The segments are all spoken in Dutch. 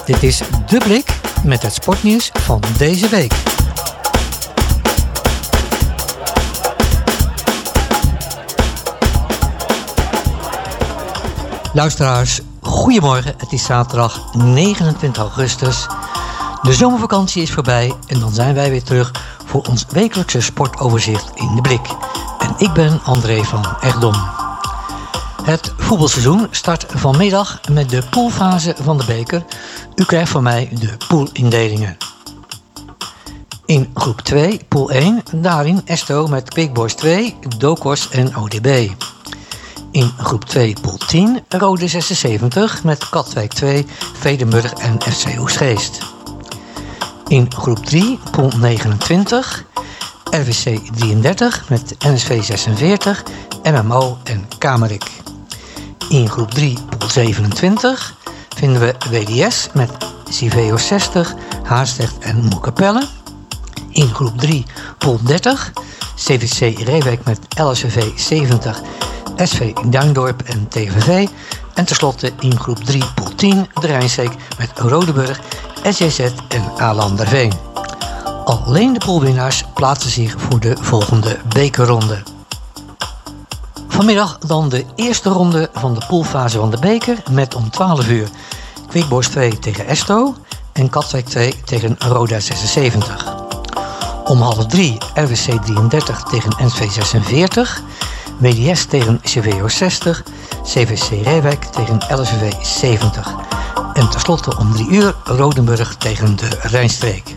Dit is De Blik met het sportnieuws van deze week. Luisteraars, goedemorgen. Het is zaterdag 29 augustus. De zomervakantie is voorbij en dan zijn wij weer terug voor ons wekelijkse sportoverzicht in De Blik. En ik ben André van Egdom. Het voetbalseizoen start vanmiddag met de poolfase van de beker. U krijgt van mij de poolindelingen. In groep 2, pool 1, daarin Esto met Quick Boys 2, Dokos en ODB. In groep 2, pool 10, Rode 76 met Katwijk 2, Vredenburg en FC Oostgeest. In groep 3, pool 29, RWC 33 met NSV 46, MMO en Kamerik. In groep 3, pool 27, vinden we WDS met Civeo 60, Haastrecht en Moerkapelle. In groep 3, pool 30, CVC Reewijk met LSVV 70, SV Duindorp en TVV. En tenslotte in groep 3, pool 10, de Rijnsteek met Rodeburg, SJZ en Alanderveen. Alleen de poolwinnaars plaatsen zich voor de volgende bekerronde. Vanmiddag dan de eerste ronde van de poolfase van de beker met om 12 uur Quick Boys 2 tegen Esto en Katwijk 2 tegen Roda 76. Om half 3 RWC 33 tegen NSV 46, WDS tegen CVO 60, CVC Reewijk tegen LSVV 70. En tenslotte om 3 uur Rodenburg tegen de Rijnstreek.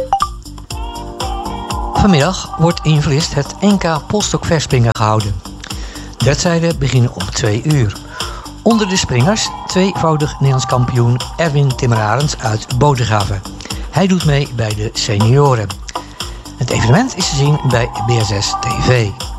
Vanmiddag wordt in Vlist het NK polstokverspringen gehouden. De wedstrijden beginnen om 2 uur. Onder de springers tweevoudig Nederlands kampioen Erwin Timmerarens uit Bodegraven. Hij doet mee bij de senioren. Het evenement is te zien bij BSS TV.